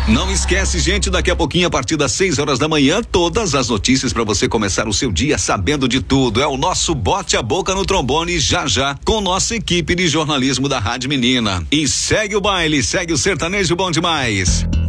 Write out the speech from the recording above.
Não esquece, gente, daqui a pouquinho, a partir das 6 horas da manhã, todas as notícias para você começar o seu dia sabendo de tudo. É o nosso Bote a Boca no Trombone, já com nossa equipe de jornalismo da Rádio Menina. E segue o baile, segue o sertanejo bom demais.